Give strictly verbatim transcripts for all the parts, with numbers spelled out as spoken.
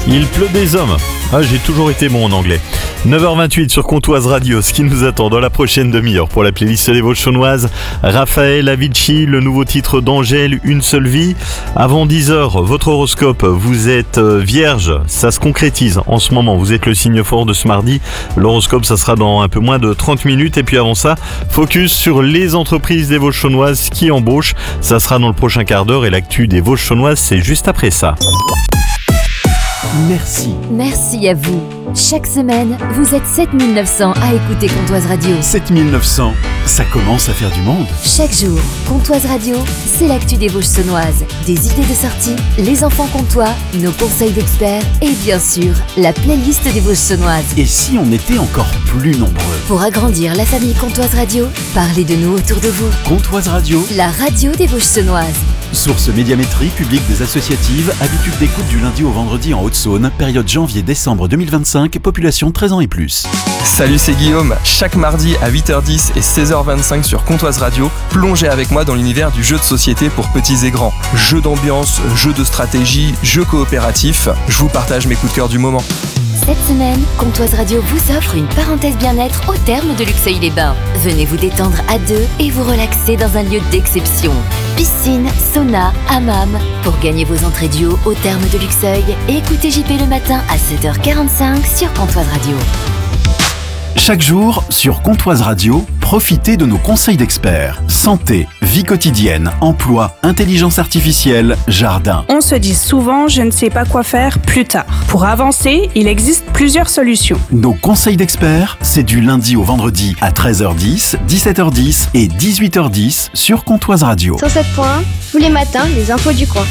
Il pleut des hommes. Ah, j'ai toujours été bon en anglais. neuf heures vingt-huit sur Comtoise Radio, ce qui nous attend dans la prochaine demi-heure pour la playlist des Vosges-Chaunoises. Raphaël Avicii, le nouveau titre d'Angèle, Une seule vie. Avant dix heures, votre horoscope, vous êtes vierge, ça se concrétise en ce moment. Vous êtes le signe fort de ce mardi. L'horoscope, ça sera dans un peu moins de trente minutes. Et puis avant ça, focus sur les entreprises des Vosges-Chaunoises qui embauchent. Ça sera dans le prochain quart d'heure et l'actu des Vosges-Chaunoises, c'est juste après ça. Merci. Merci à vous. Chaque semaine, vous êtes sept mille neuf cents à écouter Comtoise Radio. sept mille neuf cents, ça commence à faire du monde. Chaque jour, Comtoise Radio, c'est l'actu des Vosges-Chaunoises. Des idées de sortie, les enfants comtois, nos conseils d'experts et bien sûr, la playlist des Vosges-Chaunoises. Et si on était encore plus nombreux? Pour agrandir la famille Comtoise Radio, parlez de nous autour de vous. Comtoise Radio, la radio des Vosges-Chaunoises. Source médiamétrie, publique des associatives, habitude d'écoute du lundi au vendredi en Haute-Saône, période janvier-décembre deux mille vingt-cinq, population treize ans et plus. Salut, c'est Guillaume. Chaque mardi à huit heures dix et seize heures vingt-cinq sur Comtoise Radio, plongez avec moi dans l'univers du jeu de société pour petits et grands. Jeux d'ambiance, jeux de stratégie, jeux coopératifs, je vous partage mes coups de cœur du moment. Cette semaine, Comtoise Radio vous offre une parenthèse bien-être au terme de Luxeuil-les-Bains. Venez vous détendre à deux et vous relaxer dans un lieu d'exception. Piscine, sauna, hammam. Pour gagner vos entrées duo au terme de Luxeuil, écoutez J P le matin à sept heures quarante-cinq sur Comtoise Radio. Chaque jour, sur Comtoise Radio, profitez de nos conseils d'experts. Santé, vie quotidienne, emploi, intelligence artificielle, jardin. On se dit souvent « je ne sais pas quoi faire plus tard ». Pour avancer, il existe plusieurs solutions. Nos conseils d'experts, c'est du lundi au vendredi à treize heures dix, dix-sept heures dix et dix-huit heures dix sur Comtoise Radio. cent sept point un, tous les matins, les infos du coin.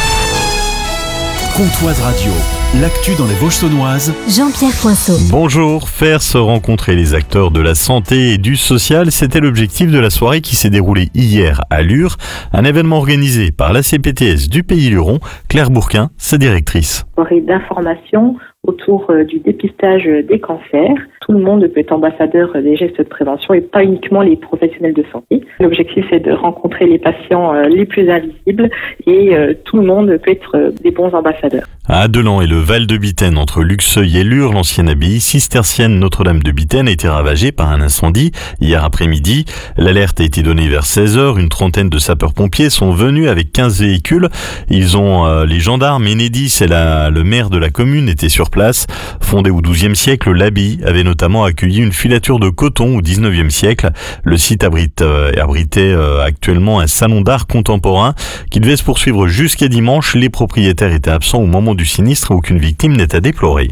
Comtoise Radio, l'actu dans les Vosges-Saunoises. Jean-Pierre Coinceau. Bonjour, faire se rencontrer les acteurs de la santé et du social, c'était l'objectif de la soirée qui s'est déroulée hier à Lure, un événement organisé par la C P T S du Pays Luron. Claire Bourquin, sa directrice. Soirée d'information autour du dépistage des cancers. Tout le monde peut être ambassadeur des gestes de prévention et pas uniquement les professionnels de santé. L'objectif, c'est de rencontrer les patients les plus invisibles et tout le monde peut être des bons ambassadeurs. À Adelan et le Val de Bitaine, entre Luxeuil et Lure, l'ancienne abbaye cistercienne Notre-Dame de Bitaine a été ravagée par un incendie hier après-midi. L'alerte a été donnée vers seize heures. Une trentaine de sapeurs-pompiers sont venus avec quinze véhicules. Ils ont euh, les gendarmes, Enedis et la, le maire de la commune étaient sur place. Fondé au douzième siècle, l'abbaye avait notamment accueilli une filature de coton au dix-neuvième siècle. Le site abrite, euh, abritait euh, actuellement un salon d'art contemporain qui devait se poursuivre jusqu'à dimanche. Les propriétaires étaient absents au moment du sinistre et aucune victime n'est à déplorer.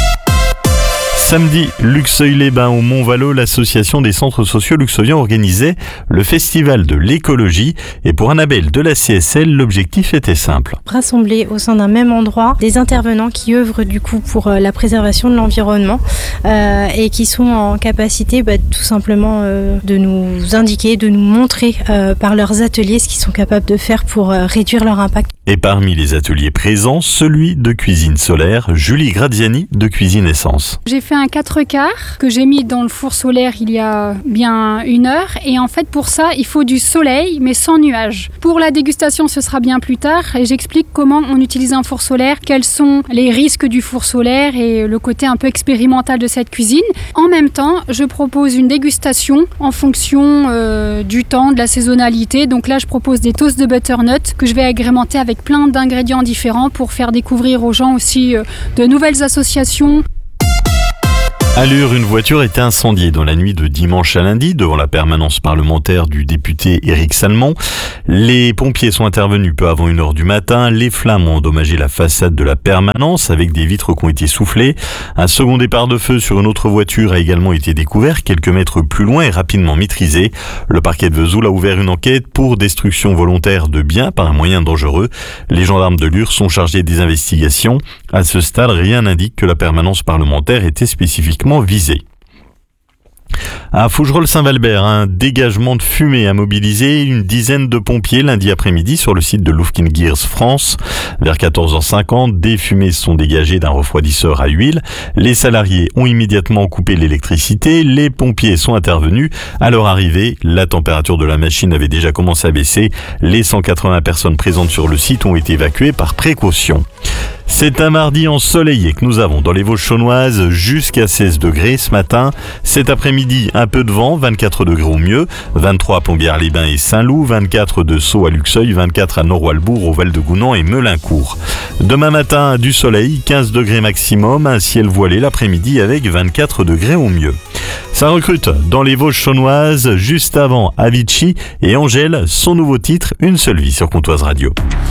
Samedi, Luxeuil-les-Bains au Mont-Valo, l'association des centres sociaux luxeuviens organisait le festival de l'écologie. Et pour Annabelle de la C S L, l'objectif était simple. Rassembler au sein d'un même endroit des intervenants qui œuvrent du coup pour la préservation de l'environnement euh, et qui sont en capacité bah, tout simplement euh, de nous indiquer, de nous montrer euh, par leurs ateliers ce qu'ils sont capables de faire pour euh, réduire leur impact. Et parmi les ateliers présents, celui de cuisine solaire, Julie Graziani de Cuisine Essence. J'ai fait un quatre quarts que j'ai mis dans le four solaire il y a bien une heure et en fait pour ça il faut du soleil mais sans nuages. Pour la dégustation ce sera bien plus tard et j'explique comment on utilise un four solaire, quels sont les risques du four solaire et le côté un peu expérimental de cette cuisine. En même temps je propose une dégustation en fonction euh, du temps, de la saisonnalité. Donc là je propose des toasts de butternut que je vais agrémenter avec plein d'ingrédients différents pour faire découvrir aux gens aussi euh, de nouvelles associations. À Lure, une voiture était incendiée dans la nuit de dimanche à lundi devant la permanence parlementaire du député Éric Salmon. Les pompiers sont intervenus peu avant une heure du matin. Les flammes ont endommagé la façade de la permanence avec des vitres qui ont été soufflées. Un second départ de feu sur une autre voiture a également été découvert quelques mètres plus loin et rapidement maîtrisé. Le parquet de Vesoul a ouvert une enquête pour destruction volontaire de biens par un moyen dangereux. Les gendarmes de Lure sont chargés des investigations. À ce stade, rien n'indique que la permanence parlementaire était spécifiquement visée. À Fougerolles-Saint-Valbert, un dégagement de fumée a mobilisé une dizaine de pompiers lundi après-midi sur le site de Lufkin Gears France. Vers quatorze heures cinquante, des fumées sont dégagées d'un refroidisseur à huile. Les salariés ont immédiatement coupé l'électricité. Les pompiers sont intervenus. À leur arrivée, la température de la machine avait déjà commencé à baisser. Les cent quatre-vingts personnes présentes sur le site ont été évacuées par précaution. C'est un mardi ensoleillé que nous avons dans les Vosges chaunoises, jusqu'à seize degrés ce matin. Cet après-midi, un peu de vent, vingt-quatre degrés au mieux, vingt-trois à Plombières-les-Bains et Saint-Loup, vingt-quatre de Sceaux à Luxeuil, vingt-quatre à Nord-Walbourg, au Val-de-Gounon et Meulincourt. Demain matin, du soleil, quinze degrés maximum, un ciel voilé l'après-midi avec vingt-quatre degrés au mieux. Ça recrute dans les Vosges chaunoises, juste avant Avicii et Angèle, son nouveau titre, Une seule vie sur Comtoise Radio.